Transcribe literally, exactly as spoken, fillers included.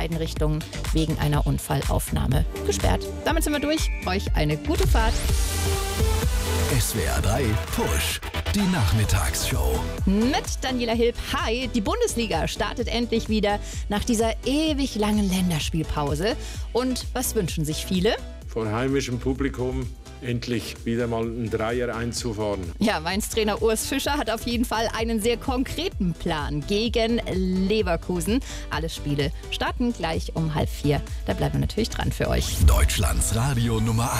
beiden Richtungen wegen einer Unfallaufnahme gesperrt. Damit sind wir durch. Euch eine gute Fahrt. S W R drei Push, die Nachmittagsshow. Mit Daniela Hilb. Hi, die Bundesliga startet endlich wieder nach dieser ewig langen Länderspielpause. Und was wünschen sich viele? Vor heimischem Publikum endlich wieder mal einen Dreier einzufahren. Ja, Mainz-Trainer Urs Fischer hat auf jeden Fall einen sehr konkreten Plan gegen Leverkusen. Alle Spiele starten gleich um halb vier. Da bleiben wir natürlich dran für euch. Deutschlands Radio Nummer eins.